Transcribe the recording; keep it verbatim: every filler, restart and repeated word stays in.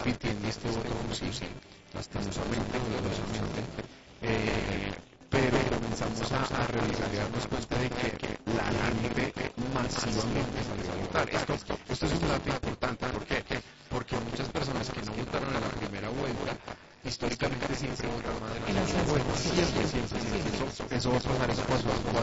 repitiendo este voto sí, lastimosamente, dolorosamente, eh, pero comenzamos a, a revisar y darnos cuenta de que la gente masivamente salió a votar. Esto, esto es un dato importante, ¿por qué? Porque muchas personas que no votaron en la primera vuelta, históricamente siempre votan más en la segunda vuelta. Siempre, siempre, siempre. Eso, eso va a pasar en cuatro,